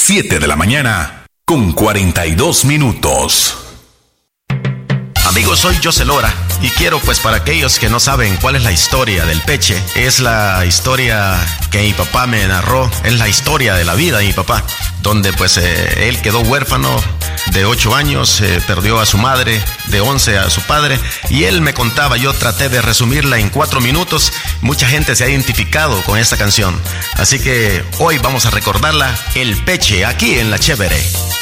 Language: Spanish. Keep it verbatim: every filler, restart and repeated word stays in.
siete de la mañana con cuarenta y dos minutos. Amigos, soy José Lora y quiero, pues, para aquellos que no saben cuál es la historia del Peche, es la historia que mi papá me narró, es la historia de la vida de mi papá, donde pues eh, él quedó huérfano de ocho años, eh, perdió a su madre, de once a su padre, y él me contaba, yo traté de resumirla en cuatro minutos, mucha gente se ha identificado con esta canción, así que hoy vamos a recordarla, El Peche, aquí en La Chévere.